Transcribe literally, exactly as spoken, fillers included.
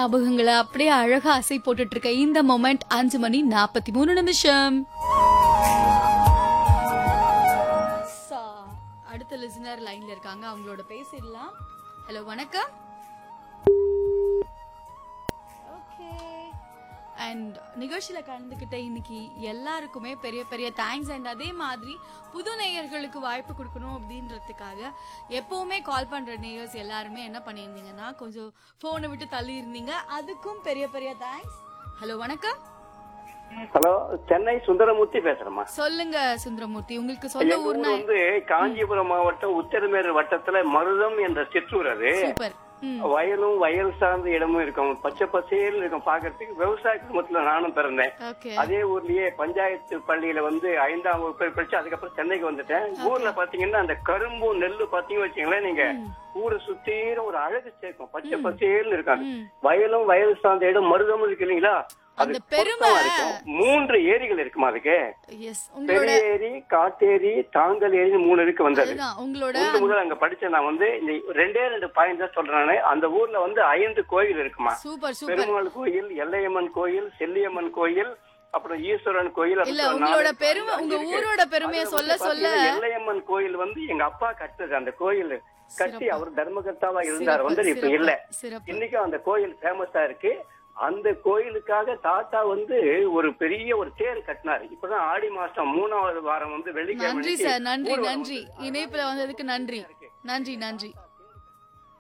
ஞாபகங்களை அப்படியே அழகா அசை போட்டுட்டு இருக்க இந்த மொமெண்ட் அஞ்சு மணி நாற்பத்தி மூணு நிமிஷம். அடுத்த லிசனர் லைன்ல இருக்காங்க, அவங்களோட பேசிடலாம். ஹலோ, வணக்கம். அண்ட் நிகழ்ச்சியில கலந்துக்கிட்ட இன்னைக்கு எல்லாருக்குமே பெரிய பெரிய தேங்க்ஸ். அண்ட் அதே மாதிரி புது நேயர்களுக்கு வாய்ப்பு கொடுக்கணும் அப்படின்றதுக்காக எப்பவுமே கால் பண்ற நேயர்ஸ் எல்லாருமே என்ன பண்ணியிருந்தீங்கன்னா கொஞ்சம் போனை விட்டு தள்ளி இருந்தீங்க, அதுக்கும் பெரிய பெரிய தேங்க்ஸ். ஹலோ, வணக்கம். ஹலோ, சென்னை சுந்தரமூர்த்தி பேசுறேம்மா. சொல்லுங்க சுந்தரமூர்த்தி, உங்களுக்கு சொந்த ஊர் வந்து காஞ்சிபுரம் மாவட்டம் உத்தரமேறு வட்டத்துல மருதம் என்ற சிற்றூர். அது சூப்பர். வயலும் வயல் சார்ந்த இடமும் இருக்கும், பச்சை பசேல் இருக்கும் பாக்குறதுக்கு. விவசாய குடும்பத்துல நானும் பிறந்தேன். அதே ஊர்லயே பஞ்சாயத்து பள்ளியில வந்து ஐந்தாம் வகுப்பு படிச்சு அதுக்கப்புறம் சென்னைக்கு வந்துட்டேன். ஊர்ல பாத்தீங்கன்னா அந்த கரும்பு நெல்லு பாத்தீங்கன்னு வச்சீங்களேன், நீங்க ஊரை சுத்தீர ஒரு அழகு சேர்க்கும், பச்சை பசேல் இருக்காது. வயலும் வயல் சார்ந்த இடம் மருதமும் இருக்கு இல்லீங்களா, அது பெருமை. மூன்று ஏரிகள் இருக்குமா அதுக்கு, பெரிய ஏரி, காட்டேரி, தாங்கல் ஏரி, மூணு இருக்கு. வந்தது முதல் அங்க படிச்சேன் நான். வந்து இந்த ரெண்டே ரெண்டு பாயிண்ட் தான் சொல்றேன். அந்த ஊர்ல வந்து ஐந்து கோயில் இருக்குமா. பெருமாள் கோயில், எல்லையம்மன் கோயில், செல்லியம்மன் கோயில், அப்புறம் ஈஸ்வரன் கோயில். எல்லையம்மன் கோயில் வந்து எங்க அப்பா கட்டுறது. அந்த கோயில் கட்டி அவர் தர்மகர்த்தாவா இருந்தார், வந்து இப்ப இல்ல. இன்னைக்கும் அந்த கோயில் ஃபேமஸா இருக்கு. அந்த கோயிலுக்காக தாத்தா வந்து ஒரு பெரிய ஒரு தேர் கட்டினாரு. இப்பதான் ஆடி மாசம் மூணாவது வாரம் வந்து வெள்ளிக்கிழமை. நன்றி சார், நன்றி நன்றி. இணைப்புல வந்ததுக்கு நன்றி நன்றி நன்றி.